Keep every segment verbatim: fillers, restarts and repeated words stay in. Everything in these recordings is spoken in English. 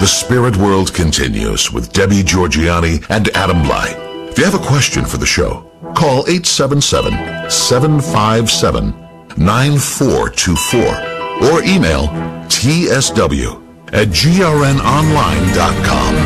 The Spirit World continues with Debbie Georgianni and Adam Lai. If you have a question for the show, call eight seven seven, seven five seven, nine four two four or email t s w at g r n online dot com.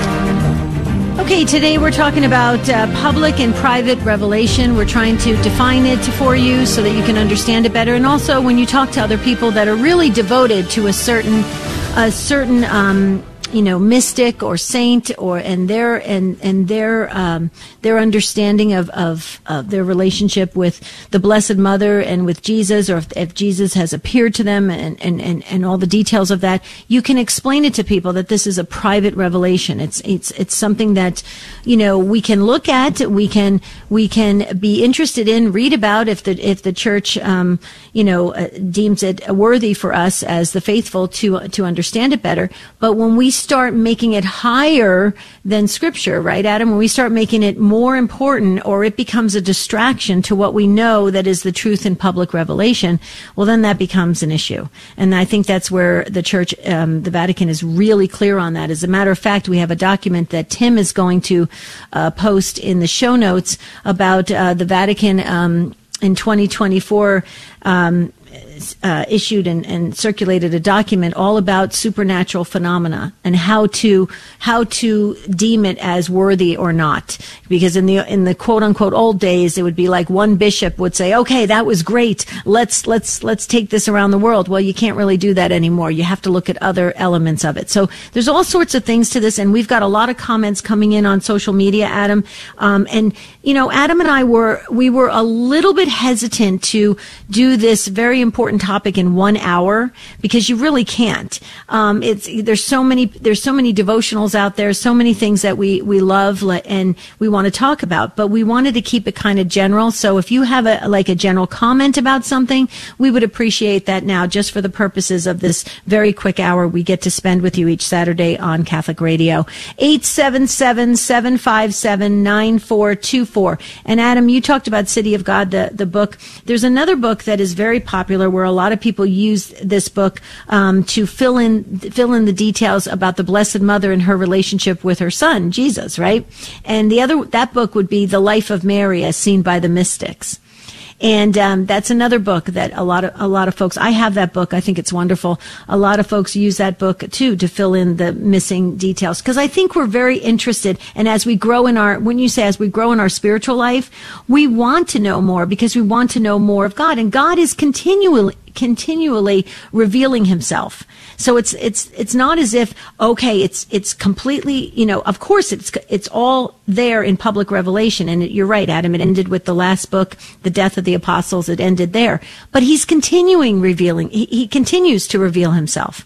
Okay, today we're talking about uh, public and private revelation. We're trying to define it for you so that you can understand it better. And also, when you talk to other people that are really devoted to a certain, a certain, um, you know, mystic or saint, or and their and and their um, their understanding of, of of their relationship with the Blessed Mother and with Jesus, or if, if Jesus has appeared to them, and, and, and, and all the details of that, you can explain it to people that this is a private revelation. It's it's it's something that, you know, we can look at, we can we can be interested in, read about if the if the church um, you know uh, deems it worthy for us as the faithful to to understand it better. But when we start making it higher than Scripture, right, Adam? When we start making it more important, or it becomes a distraction to what we know that is the truth in public revelation, well, then that becomes an issue. And I think that's where the Church, um, the Vatican, is really clear on that. As a matter of fact, we have a document that Tim is going to uh, post in the show notes about uh, the Vatican um, in twenty twenty-four. Um, Uh, issued and, and circulated a document all about supernatural phenomena and how to how to deem it as worthy or not. Because in the in the quote unquote old days, it would be like one bishop would say, "Okay, that was great. Let's let's let's take this around the world." Well, you can't really do that anymore. You have to look at other elements of it. So there's all sorts of things to this, and we've got a lot of comments coming in on social media, Adam. Um, and you know, Adam and I were we were a little bit hesitant to do this very important topic in one hour, because you really can't. Um, it's there's so many there's so many devotionals out there, so many things that we we love and we want to talk about, but we wanted to keep it kind of general. So if you have a like a general comment about something, we would appreciate that now, just for the purposes of this very quick hour we get to spend with you each Saturday on Catholic Radio. eight seven seven, seven five seven, nine four two four. And Adam, you talked about City of God, the the book. There's another book that is very popular where a lot of people use this book um, to fill in fill in the details about the Blessed Mother and her relationship with her son, Jesus, right? And the other that book would be The Life of Mary as Seen by the Mystics. And um, that's another book that a lot of a lot of folks. I have that book. I think it's wonderful. A lot of folks use that book too to fill in the missing details, because I think we're very interested. And as we grow in our, when you say as we grow in our spiritual life, we want to know more, because we want to know more of God, and God is continually continually revealing himself. So it's it's it's not as if, okay, it's it's completely, you know, of course it's it's all there in public revelation. And it, you're right, Adam, it ended with the last book, The Death of the Apostles. It ended there. But he's continuing revealing. He, he continues to reveal himself.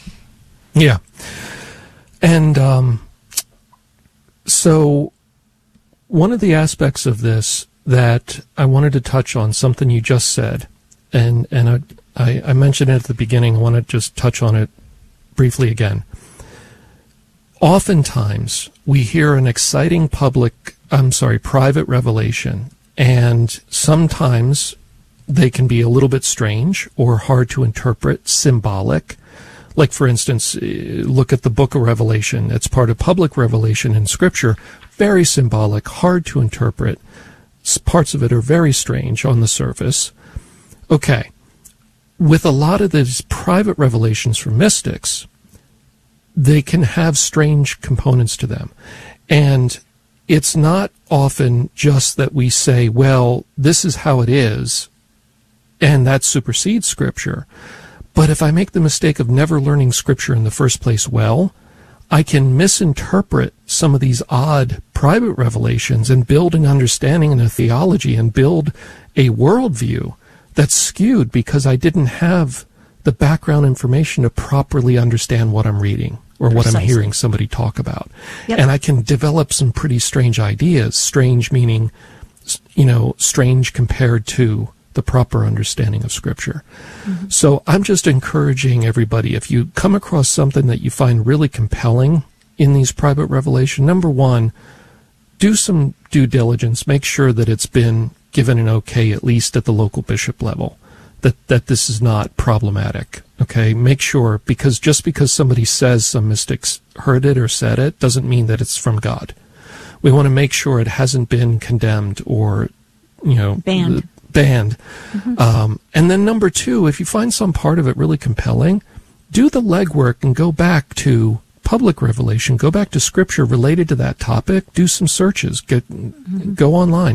Yeah. And um, so one of the aspects of this that I wanted to touch on, something you just said, and, and I, I, I mentioned it at the beginning. I want to just touch on it briefly again. Oftentimes, we hear an exciting public, I'm sorry, private revelation, and sometimes they can be a little bit strange or hard to interpret, symbolic. Like, for instance, look at the book of Revelation. It's part of public revelation in Scripture. Very symbolic, hard to interpret. Parts of it are very strange on the surface. Okay. With a lot of these private revelations from mystics, they can have strange components to them. And it's not often just that we say, well, this is how it is, and that supersedes Scripture. But if I make the mistake of never learning Scripture in the first place well, I can misinterpret some of these odd private revelations and build an understanding and a theology and build a worldview that's skewed because I didn't have the background information to properly understand what I'm reading or what Precisely. I'm hearing somebody talk about. Yep. And I can develop some pretty strange ideas, strange meaning, you know, strange compared to the proper understanding of Scripture. Mm-hmm. So I'm just encouraging everybody, if you come across something that you find really compelling in these private revelation, number one, do some due diligence. Make sure that it's been given an okay, at least at the local bishop level, that, that this is not problematic. Okay, make sure, because just because somebody says some mystics heard it or said it doesn't mean that it's from God. We want to make sure it hasn't been condemned or, you know, banned. Banned. Mm-hmm. Um, and then number two, if you find some part of it really compelling, do the legwork and go back to public revelation, go back to scripture related to that topic, do some searches, get, mm-hmm. go online.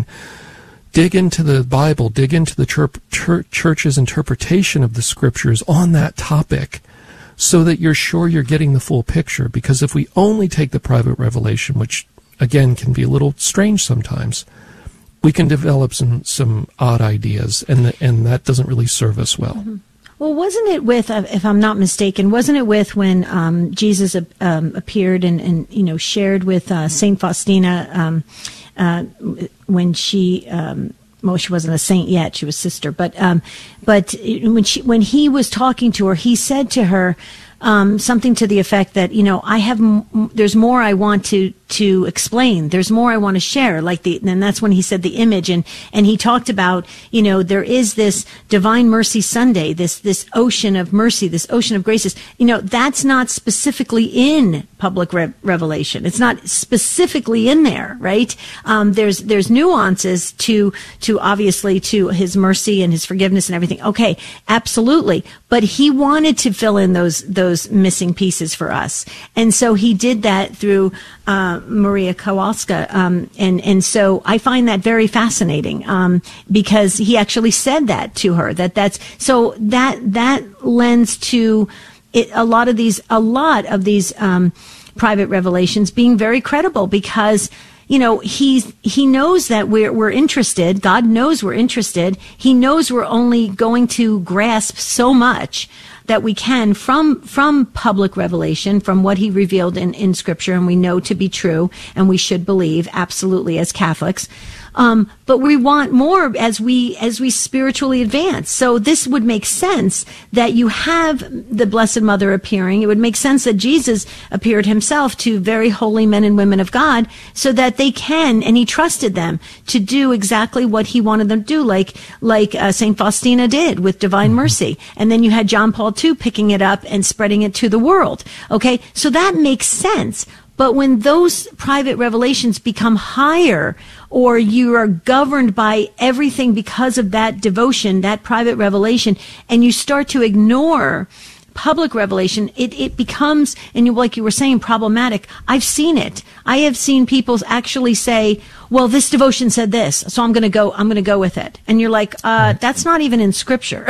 Dig into the Bible, dig into the church, church, church's interpretation of the scriptures on that topic so that you're sure you're getting the full picture. Because if we only take the private revelation, which, again, can be a little strange sometimes, we can develop some, some odd ideas, and, and that doesn't really serve us well. Mm-hmm. Well, wasn't it with, uh, if I'm not mistaken, wasn't it with when um, Jesus uh, um, appeared and, and, you know, shared with uh, Saint Faustina um, uh, when she, um, well, she wasn't a saint yet, she was sister, but um, but when she when he was talking to her, he said to her um, something to the effect that, you know, I have, m- there's more I want to to explain. There's more I want to share. Like the, and that's when he said the image, and and he talked about, you know, there is this Divine Mercy Sunday, this this ocean of mercy, this ocean of graces. You know, that's not specifically in public re- revelation. It's not specifically in there, right? Um, there's there's nuances to to obviously to his mercy and his forgiveness and everything. Okay, absolutely. But he wanted to fill in those those missing pieces for us, and so he did that through uh, Maria Kowalska, um, and and so I find that very fascinating um, because he actually said that to her. That that's so that that lends to it, a lot of these a lot of these um, private revelations being very credible because, you know, he's, he knows that we're, we're interested. God knows we're interested. He knows we're only going to grasp so much that we can from, from public revelation, from what he revealed in, in scripture, and we know to be true, and we should believe absolutely as Catholics. Um, but we want more as we, as we spiritually advance. So this would make sense that you have the Blessed Mother appearing. It would make sense that Jesus appeared himself to very holy men and women of God so that they can, and he trusted them to do exactly what he wanted them to do, like, like, uh, Saint Faustina did with Divine Mercy. And then you had John Paul the Second picking it up and spreading it to the world. Okay. So that makes sense. But when those private revelations become higher, or you are governed by everything because of that devotion, that private revelation, and you start to ignore public revelation, it, it becomes, and you, like you were saying, problematic. I've seen it. I have seen people actually say, well, this devotion said this, so I'm going to go, I'm going to go with it. And you're like, uh, that's not even in scripture.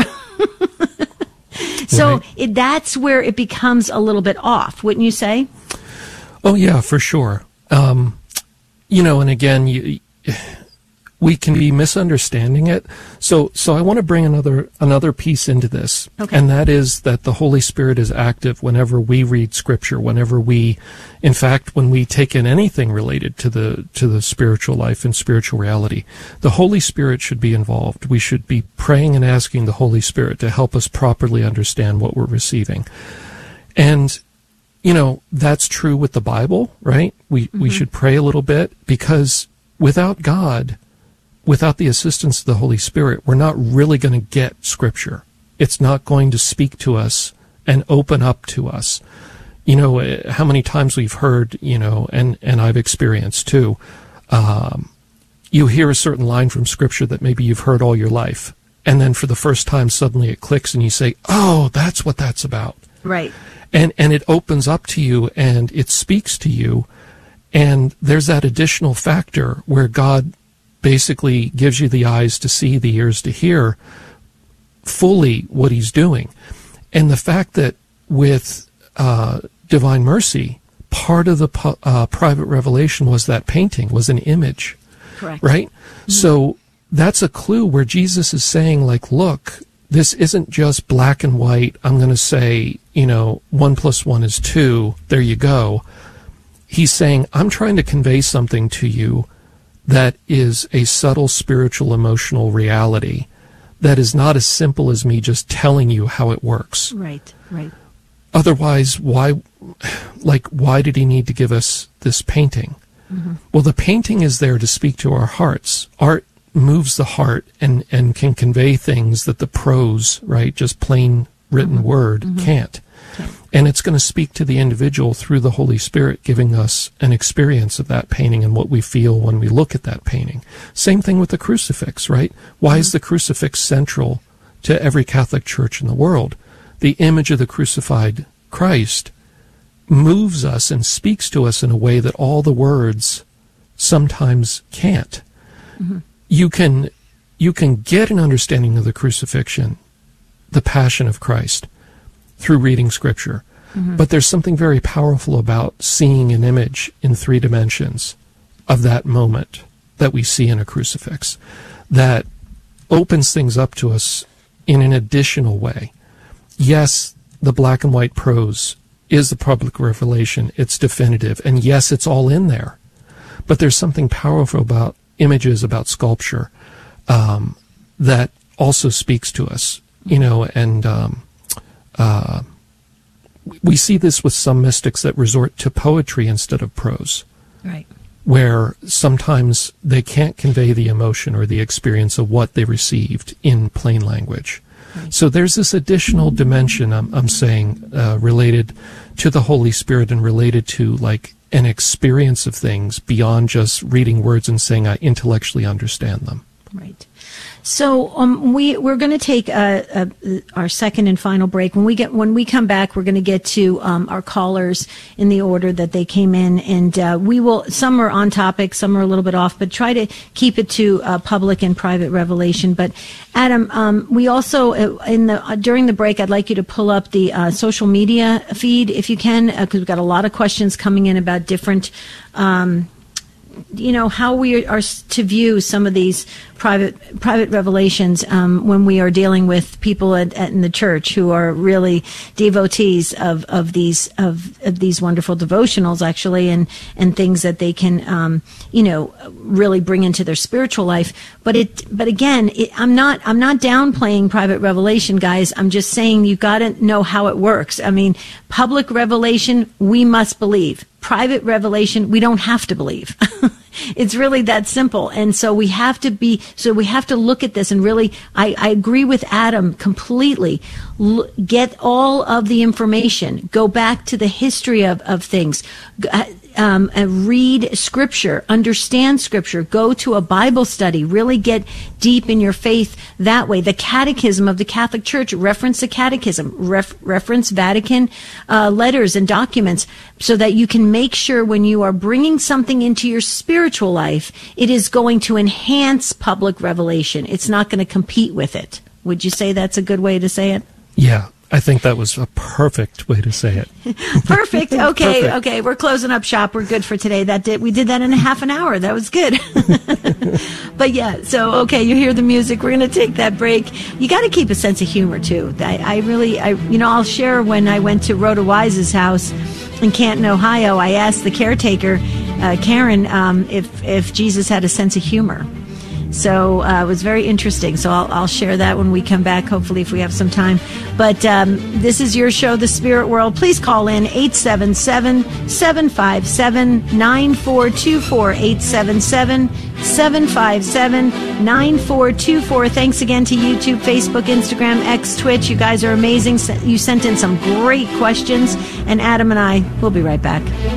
So right. it, that's where it becomes a little bit off, wouldn't you say? Oh, yeah, for sure. Um, you know, and again, you, we can be misunderstanding it. So, so I want to bring another another piece into this, okay. And that is that the Holy Spirit is active whenever we read Scripture, whenever we, in fact, when we take in anything related to the to the spiritual life and spiritual reality, the Holy Spirit should be involved. We should be praying and asking the Holy Spirit to help us properly understand what we're receiving, and. You know, that's true with the Bible, right? We mm-hmm. we should pray a little bit because without God, without the assistance of the Holy Spirit, we're not really going to get Scripture. It's not going to speak to us and open up to us. You know, how many times we've heard, you know, and, and I've experienced too, um, you hear a certain line from Scripture that maybe you've heard all your life. And then for the first time, suddenly it clicks and you say, oh, that's what that's about. Right. And and it opens up to you and it speaks to you, and there's that additional factor where God basically gives you the eyes to see, the ears to hear fully what he's doing. And the fact that with uh, Divine Mercy, part of the pu- uh, private revelation was that painting, was an image. Correct. Right? Mm-hmm. So that's a clue where Jesus is saying, like, look, this isn't just black and white. I'm going to say, you know, one plus one is two. There you go. He's saying, I'm trying to convey something to you that is a subtle spiritual emotional reality that is not as simple as me just telling you how it works. Right, right. Otherwise, why, like, why did he need to give us this painting? Mm-hmm. Well, the painting is there to speak to our hearts. Art moves the heart and, and can convey things that the prose, right, just plain written mm-hmm. word mm-hmm. can't. Okay. And it's going to speak to the individual through the Holy Spirit, giving us an experience of that painting and what we feel when we look at that painting. Same thing with the crucifix, right? Why mm-hmm. is the crucifix central to every Catholic church in the world? The image of the crucified Christ moves us and speaks to us in a way that all the words sometimes can't. Mm-hmm. You can you can get an understanding of the crucifixion, the passion of Christ, through reading Scripture. Mm-hmm. But there's something very powerful about seeing an image in three dimensions of that moment that we see in a crucifix that opens things up to us in an additional way. Yes, the black and white prose is the public revelation. It's definitive. And yes, it's all in there. But there's something powerful about images, about sculpture, um, that also speaks to us, you know, and um, uh, we see this with some mystics that resort to poetry instead of prose. Right. Where sometimes they can't convey the emotion or the experience of what they received in plain language. Right. So there's this additional dimension, I'm, I'm saying, uh, related to the Holy Spirit and related to, like, an experience of things beyond just reading words and saying I intellectually understand them. Right. So um, we we're going to take uh, uh, our second and final break. When we get when we come back, we're going to get to um, our callers in the order that they came in, and uh, we will. Some are on topic, some are a little bit off, but try to keep it to uh, public and private revelation. But Adam, um, we also uh, in the uh, during the break, I'd like you to pull up the uh, social media feed if you can, because uh, we've got a lot of questions coming in about different. Um, you know, how we are to view some of these private private revelations um, when we are dealing with people at, at, in the church who are really devotees of, of these of, of these wonderful devotionals, actually, and, and things that they can, um, you know, really bring into their spiritual life. But it, but again, it, I'm not I'm not downplaying private revelation, guys. I'm just saying you've got to know how it works. I mean, public revelation, we must believe. Private revelation, we don't have to believe. It's really that simple. And so we have to be, so we have to look at this and really, I, I agree with Adam completely. L- get all of the information. Go back to the history of, of things. Uh, um, and read Scripture. Understand Scripture. Go to a Bible study. Really get deep in your faith that way. The Catechism of the Catholic Church. Reference the Catechism. Ref- reference Vatican uh, letters and documents so that you can make sure when you are bringing something into your spiritual life, it is going to enhance public revelation. It's not going to compete with it. Would you say that's a good way to say it? Yeah, I think that was a perfect way to say it. Perfect. Okay, Perfect. okay. We're closing up shop. We're good for today. That did we did that in a half an hour. That was good. But yeah, so okay, you hear the music. We're going to take that break. You got to keep a sense of humor too. I, I really, I you know, I'll share when I went to Rhoda Wise's house in Canton, Ohio. I asked the caretaker, uh, Karen, um, if if Jesus had a sense of humor. So uh, it was very interesting. So I'll, I'll share that when we come back, hopefully, if we have some time. But um, this is your show, The Spirit World. Please call in eight seven seven, seven five seven, nine four two four, eight seven seven, seven five seven, nine four two four. Thanks again to YouTube, Facebook, Instagram, X, Twitch. You guys are amazing. You sent in some great questions. And Adam and I will be right back.